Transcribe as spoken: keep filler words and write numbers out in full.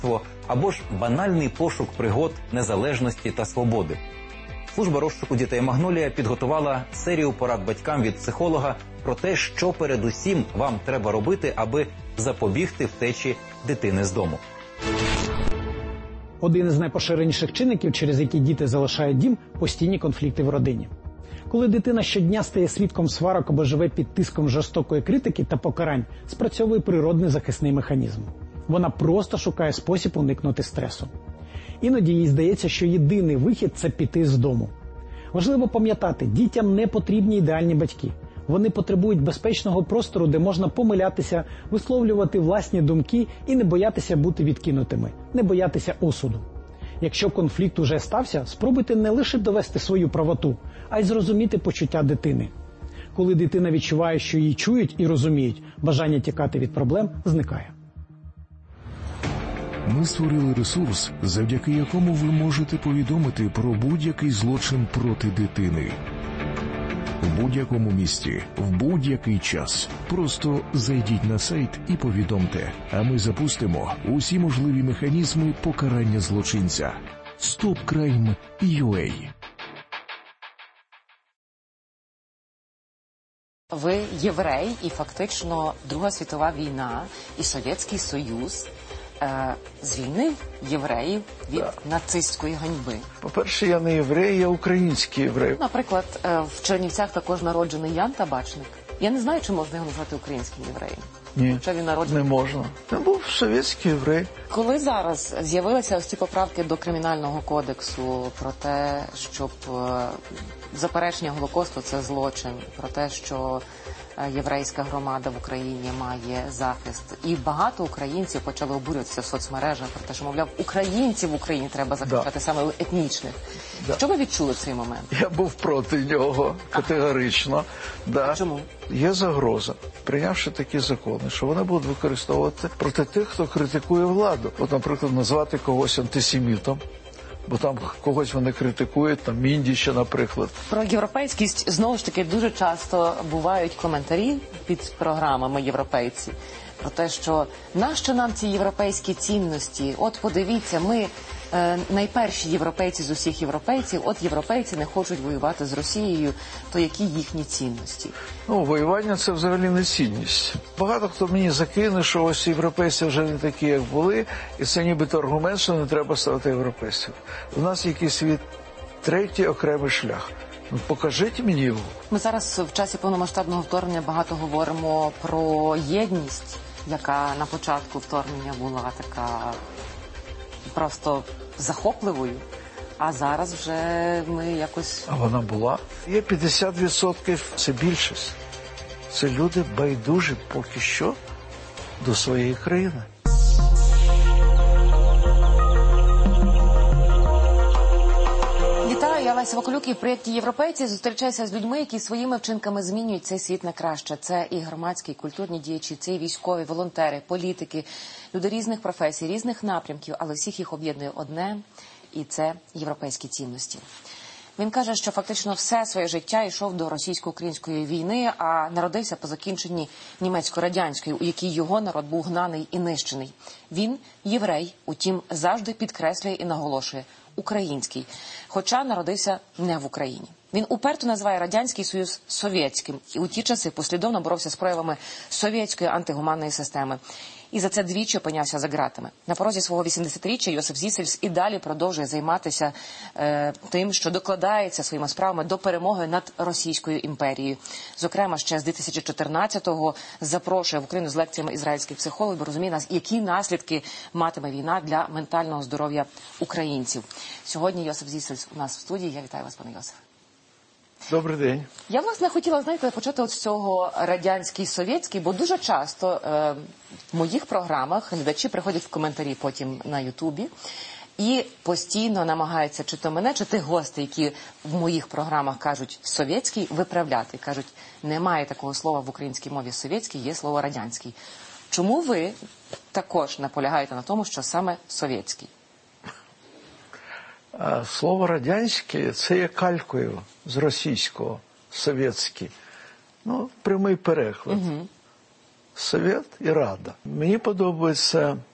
або ж банальний пошук пригод, незалежності та свободи. Служба розшуку дітей «Магнолія» підготувала серію порад батькам від психолога про те, що передусім вам треба робити, аби запобігти втечі дитини з дому. Один із найпоширеніших чинників, через які діти залишають дім – постійні конфлікти в родині. Коли дитина щодня стає свідком сварок або живе під тиском жорстокої критики та покарань, спрацьовує природний захисний механізм. Вона просто шукає спосіб уникнути стресу. Іноді їй здається, що єдиний вихід – це піти з дому. Важливо пам'ятати, дітям не потрібні ідеальні батьки. Вони потребують безпечного простору, де можна помилятися, висловлювати власні думки і не боятися бути відкинутими, не боятися осуду. Якщо конфлікт уже стався, спробуйте не лише довести свою правоту, а й зрозуміти почуття дитини. Коли дитина відчуває, що її чують і розуміють, бажання тікати від проблем зникає. Ми створили ресурс, завдяки якому ви можете повідомити про будь-який злочин проти дитини. В будь-якому місті, в будь-який час. Просто зайдіть на сайт і повідомте, а ми запустимо усі можливі механізми покарання злочинця. стоп крайм крапка ю а. Ви єврей, і фактично Друга світова війна і Совєтський Союз е, звільнив євреїв від так. нацистської ганьби. По-перше, я не єврей, я український єврей. Наприклад, е, в Чернівцях також народжений Ян Табачник. Я не знаю, чи можна його назвати українським євреєм. Ні, Хоча він народжений... не можна. Він був совєтський єврей. Коли зараз з'явилися ось ці поправки до Кримінального кодексу про те, щоб е, заперечення Голокосту – це злочин, про те, що єврейська громада в Україні має захист. І багато українців почали обурюватися в соцмережах про те, що, мовляв, українців в Україні треба захищати, да. саме етнічних. Да. Що ви відчули в цей момент? Я був проти нього категорично. Да. Чому? Є загроза, прийнявши такі закони, що вони будуть використовувати проти тих, хто критикує владу. От, наприклад, назвати когось антисемітом. Бо там когось вони критикують, там Міндіча, наприклад. Про європейськість, знову ж таки, дуже часто бувають коментарі під програмами «Європейці» про те, що нащо нам ці європейські цінності? От подивіться, ми е, найперші європейці з усіх європейців, от європейці не хочуть воювати з Росією, то які їхні цінності? Ну, воювання – це взагалі не цінність. Багато хто мені закине, що ось європейці вже не такі, як були, і це нібито аргумент, що не треба ставити європейців. У нас якийсь від третій окремий шлях. Ну, покажіть мені його. Ми зараз в часі повномасштабного вторгнення багато говоримо про єдність, яка на початку вторгнення була така просто захопливою. А зараз вже ми якось... А вона була. Є п'ятдесят відсотків, це більшість. Це люди байдужі поки що до своєї країни. Вітаю, я Леся Вакулюк, і в проєкті «Європейці» зустрічаюся з людьми, які своїми вчинками змінюють цей світ на краще. Це і громадські, і культурні діячі, це і військові, волонтери, політики, люди різних професій, різних напрямків, але всіх їх об'єднує одне – і це європейські цінності. Він каже, що фактично все своє життя йшов до російсько-української війни, а народився по закінченні німецько-радянської, у якій його народ був гнаний і нищений. Він єврей, утім завжди підкреслює і наголошує – український, хоча народився не в Україні. Він уперто називає Радянський Союз совєтським і у ті часи послідовно боровся з проявами совєтської антигуманної системи. І за це двічі опинявся за ґратами. На порозі свого вісімдесятиріччя Йосиф Зісельс і далі продовжує займатися е, тим, що докладається своїми справами до перемоги над Російською імперією. Зокрема, ще з дві тисячі чотирнадцятого запрошує в Україну з лекціями ізраїльських психологів, бо розуміє нас, які наслідки матиме війна для ментального здоров'я українців. Сьогодні Йосиф Зісельс у нас в студії. Я вітаю вас, пане Йосиф. Добрий день. Я, власне, хотіла, знаєте, почати от з цього радянський, совєтський, бо дуже часто е, в моїх програмах глядачі приходять в коментарі потім на Ютубі і постійно намагаються чи то мене, чи тих гостей, які в моїх програмах кажуть «совєтський», виправляти. Кажуть, немає такого слова в українській мові «совєтський», є слово «радянський». Чому ви також наполягаєте на тому, що саме «совєтський»? Слово «радянське» – це є калькою з російського, «совєтський». Ну, прямий переклад. Угу. Совєт і Рада. Мені подобається